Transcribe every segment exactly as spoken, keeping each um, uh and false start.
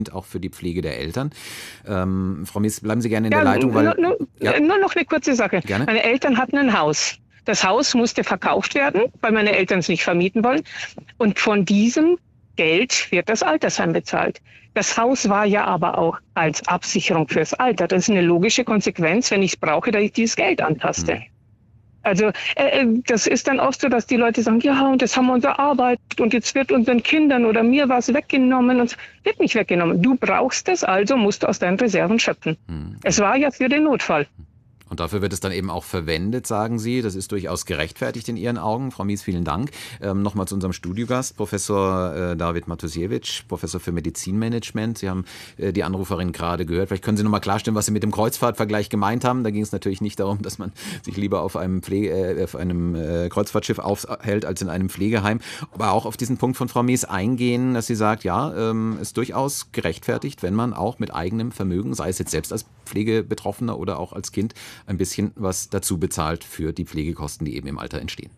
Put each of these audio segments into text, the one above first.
auch für die Pflege der Eltern. Ähm, Frau Mies, bleiben Sie gerne in ja, der Leitung. Weil, nur, nur, ja. nur noch eine kurze Sache. Gerne. Meine Eltern hatten ein Haus. Das Haus musste verkauft werden, weil meine Eltern es nicht vermieten wollen. Und von diesem Geld wird das Altersheim bezahlt. Das Haus war ja aber auch als Absicherung fürs Alter. Das ist eine logische Konsequenz, wenn ich es brauche, dass ich dieses Geld antaste. Hm. Also äh, das ist dann oft so, dass die Leute sagen, ja, und das haben wir uns erarbeitet und jetzt wird unseren Kindern oder mir was weggenommen. Und es wird nicht weggenommen. Du brauchst es, also musst du aus deinen Reserven schöpfen. Hm. Es war ja für den Notfall. Und dafür wird es dann eben auch verwendet, sagen Sie. Das ist durchaus gerechtfertigt in Ihren Augen. Frau Mies, vielen Dank. Ähm, Nochmal zu unserem Studiogast, Professor äh, David Matusiewicz, Professor für Medizinmanagement. Sie haben äh, die Anruferin gerade gehört. Vielleicht können Sie nochmal klarstellen, was Sie mit dem Kreuzfahrtvergleich gemeint haben. Da ging es natürlich nicht darum, dass man sich lieber auf einem, Pflege, äh, auf einem äh, Kreuzfahrtschiff aufhält als in einem Pflegeheim. Aber auch auf diesen Punkt von Frau Mies eingehen, dass sie sagt, ja, ähm, ist durchaus gerechtfertigt, wenn man auch mit eigenem Vermögen, sei es jetzt selbst als Pflegebetroffener oder auch als Kind, ein bisschen was dazu bezahlt für die Pflegekosten, die eben im Alter entstehen.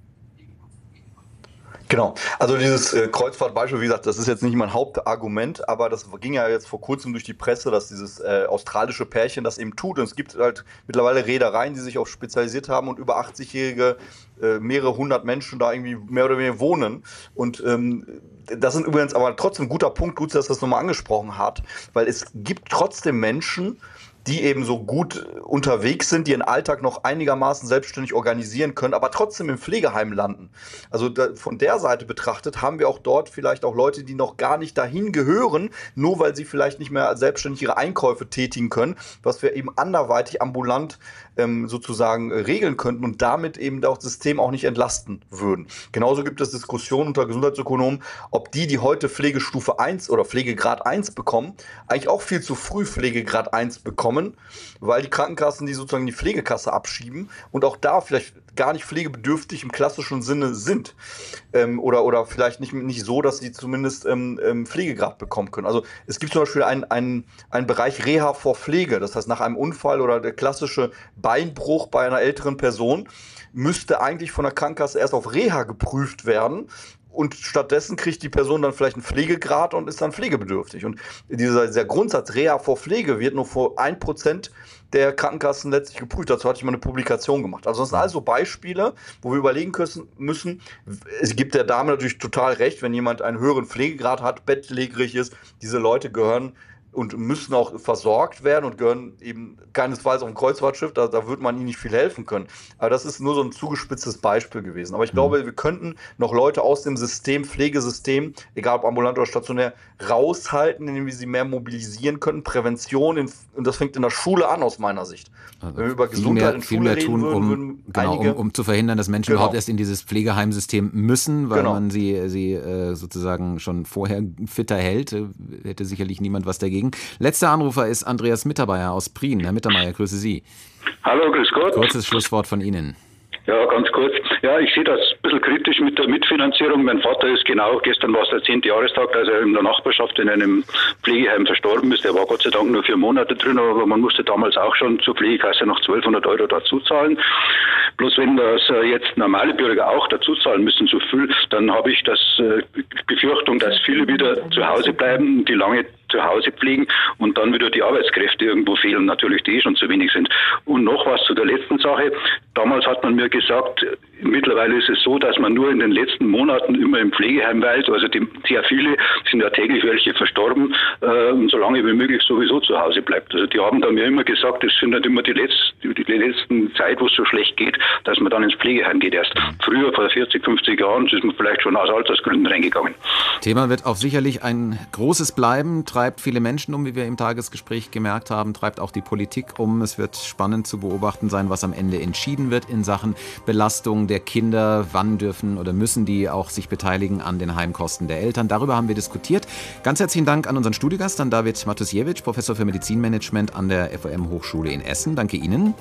Genau, also dieses äh, Kreuzfahrtbeispiel, wie gesagt, das ist jetzt nicht mein Hauptargument, aber das ging ja jetzt vor kurzem durch die Presse, dass dieses äh, australische Pärchen das eben tut. Und es gibt halt mittlerweile Reedereien, die sich auch spezialisiert haben und über achtzigjährige, äh, mehrere hundert Menschen da irgendwie mehr oder weniger wohnen. Und ähm, das sind übrigens aber trotzdem ein guter Punkt, gut, dass das nochmal angesprochen hat, weil es gibt trotzdem Menschen, die eben so gut unterwegs sind, die ihren Alltag noch einigermaßen selbstständig organisieren können, aber trotzdem im Pflegeheim landen. Also da, von der Seite betrachtet haben wir auch dort vielleicht auch Leute, die noch gar nicht dahin gehören, nur weil sie vielleicht nicht mehr selbstständig ihre Einkäufe tätigen können, was wir eben anderweitig ambulant ähm, sozusagen äh, regeln könnten und damit eben auch das System auch nicht entlasten würden. Genauso gibt es Diskussionen unter Gesundheitsökonomen, ob die, die heute Pflegestufe eins oder Pflegegrad eins bekommen, eigentlich auch viel zu früh Pflegegrad eins bekommen, weil die Krankenkassen die sozusagen die Pflegekasse abschieben und auch da vielleicht gar nicht pflegebedürftig im klassischen Sinne sind. Ähm, oder, oder vielleicht nicht, nicht so, dass sie zumindest ähm, ähm, Pflegegrad bekommen können. Also es gibt zum Beispiel einen, einen, einen Bereich Reha vor Pflege. Das heißt, nach einem Unfall oder der klassische Beinbruch bei einer älteren Person müsste eigentlich von der Krankenkasse erst auf Reha geprüft werden. Und stattdessen kriegt die Person dann vielleicht einen Pflegegrad und ist dann pflegebedürftig. Und dieser, dieser Grundsatz Reha vor Pflege wird nur vor ein Prozent der Krankenkassen letztlich geprüft. Dazu hatte ich mal eine Publikation gemacht. Also das sind also Beispiele, wo wir überlegen müssen, es gibt der Dame natürlich total recht, wenn jemand einen höheren Pflegegrad hat, bettlägerig ist, diese Leute gehören und müssen auch versorgt werden und gehören eben keinesfalls auf ein Kreuzfahrtschiff, da, da wird man ihnen nicht viel helfen können. Aber das ist nur so ein zugespitztes Beispiel gewesen. Aber ich mhm. glaube, wir könnten noch Leute aus dem System, Pflegesystem, egal ob ambulant oder stationär, raushalten, indem wir sie mehr mobilisieren können. Prävention, in, und das fängt in der Schule an aus meiner Sicht. Also Wenn wir über viel Gesundheit mehr, in viel Schule mehr reden tun, würden, um, würden genau, einige, um, um zu verhindern, dass Menschen genau. überhaupt erst in dieses Pflegeheimsystem müssen, weil genau. man sie, sie äh, sozusagen schon vorher fitter hält. Hätte sicherlich niemand was dagegen. Letzter Anrufer ist Andreas Mittermeier aus Prien. Herr Mittermeier, grüße Sie. Hallo, grüß Gott. Kurzes Schlusswort von Ihnen. Ja, ganz kurz. Ja, ich sehe das ein bisschen kritisch mit der Mitfinanzierung. Mein Vater ist genau, gestern war es der zehnte Jahrestag, als er in der Nachbarschaft in einem Pflegeheim verstorben ist. Der war Gott sei Dank nur vier Monate drin, aber man musste damals auch schon zur Pflegekasse noch zwölfhundert Euro dazu zahlen. Bloß wenn das jetzt normale Bürger auch dazu zahlen müssen, so viel, dann habe ich das äh, Befürchtung, dass viele wieder zu Hause bleiben, die lange zu Hause pflegen und dann wieder die Arbeitskräfte irgendwo fehlen, natürlich die eh schon zu wenig sind. Und noch was zu der letzten Sache. Damals hat man mir gesagt, mittlerweile ist es so, dass man nur in den letzten Monaten immer im Pflegeheim weilt. Also die, sehr viele sind ja täglich welche verstorben äh, und so lange wie möglich sowieso zu Hause bleibt. Also die haben da mir immer gesagt, es sind halt immer die, Letz-, die, die letzten Zeit, wo es so schlecht geht, dass man dann ins Pflegeheim geht erst. Früher, vor vierzig, fünfzig Jahren, ist man vielleicht schon aus Altersgründen reingegangen. Thema wird auch sicherlich ein großes bleiben, treibt viele Menschen um, wie wir im Tagesgespräch gemerkt haben, treibt auch die Politik um. Es wird spannend zu beobachten sein, was am Ende entschieden wird in Sachen Belastung der Kinder. Wann dürfen oder müssen die auch sich beteiligen an den Heimkosten der Eltern? Darüber haben wir diskutiert. Ganz herzlichen Dank an unseren Studiogast, an David Matusiewicz, Professor für Medizinmanagement an der F O M-Hochschule in Essen. Danke Ihnen.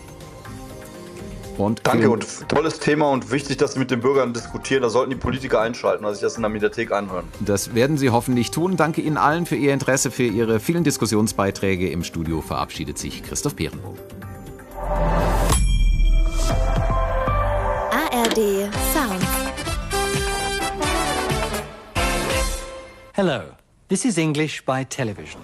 Und Danke und tolles Thema und wichtig, dass Sie mit den Bürgern diskutieren. Da sollten die Politiker einschalten, also sich das in der Mediathek anhören. Das werden Sie hoffentlich tun. Danke Ihnen allen für Ihr Interesse, für Ihre vielen Diskussionsbeiträge. Im Studio verabschiedet sich Christoph Perenbohm. A R D Sound. Hello, This is English by television.